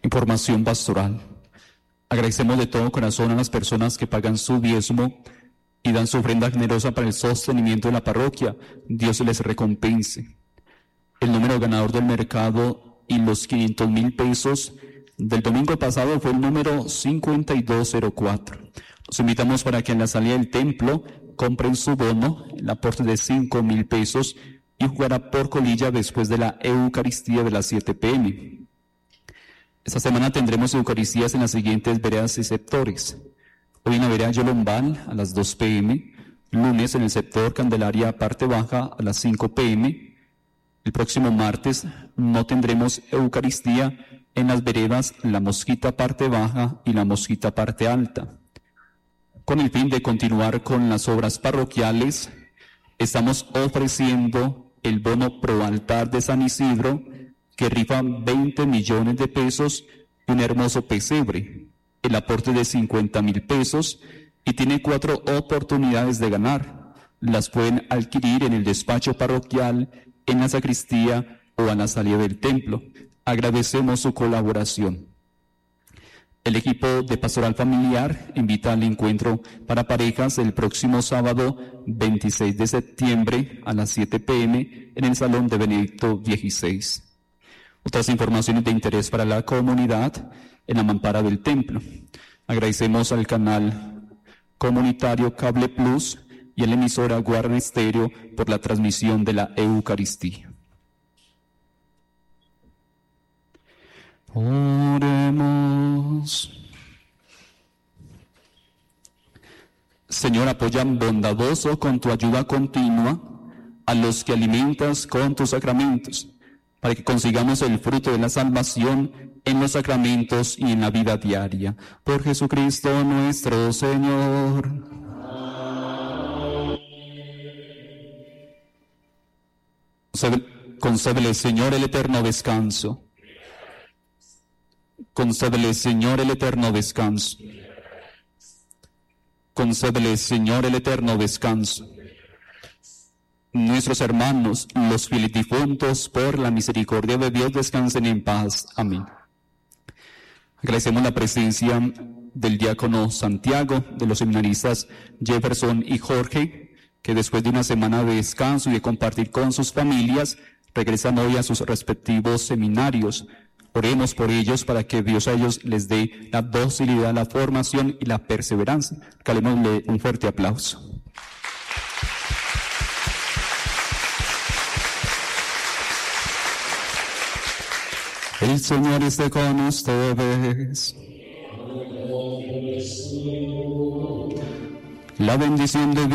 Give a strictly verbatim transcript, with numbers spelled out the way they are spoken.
Información pastoral. Agradecemos de todo corazón a las personas que pagan su diezmo y dan su ofrenda generosa para el sostenimiento de la parroquia. Dios les recompense. El número ganador del mercado y los quinientos mil pesos del domingo pasado fue el número cincuenta y dos cero cuatro. Los invitamos para que en la salida del templo compren su bono, el aporte de cinco mil pesos, y jugará por colilla después de la Eucaristía de las siete pe eme. Esta semana tendremos Eucaristías en las siguientes veredas y sectores. Hoy en la vereda Yolombal a las dos pe eme, lunes en el sector Candelaria parte baja a las cinco pe eme. El próximo martes no tendremos Eucaristía en las veredas La Mosquita parte baja y La Mosquita parte alta. Con el fin de continuar con las obras parroquiales, estamos ofreciendo el bono pro altar de San Isidro, que rifa veinte millones de pesos y un hermoso pesebre, el aporte de cincuenta mil pesos, y tiene cuatro oportunidades de ganar. Las pueden adquirir en el despacho parroquial, en la sacristía o a la salida del templo. Agradecemos su colaboración. El equipo de Pastoral Familiar invita al encuentro para parejas el próximo sábado veintiséis de septiembre a las siete pe eme en el Salón de Benedicto dieciséis. Otras informaciones de interés para la comunidad en la mampara del templo. Agradecemos al canal comunitario Cable Plus y a la emisora Guarda Estéreo por la transmisión de la Eucaristía. Oremos. Señor, apoya bondadoso con tu ayuda continua a los que alimentas con tus sacramentos, para que consigamos el fruto de la salvación en los sacramentos y en la vida diaria. Por Jesucristo nuestro Señor. Concédele, Señor, el eterno descanso. Concédele, Señor, el eterno descanso. Concédele, Señor, el eterno descanso. Nuestros hermanos, los fieles difuntos, por la misericordia de Dios, descansen en paz. Amén. Agradecemos la presencia del diácono Santiago, de los seminaristas Jefferson y Jorge, que después de una semana de descanso y de compartir con sus familias, regresan hoy a sus respectivos seminarios. Oremos por ellos para que Dios a ellos les dé la docilidad, la formación y la perseverancia. Calémosle un fuerte aplauso. El Señor esté con ustedes. La bendición de Dios.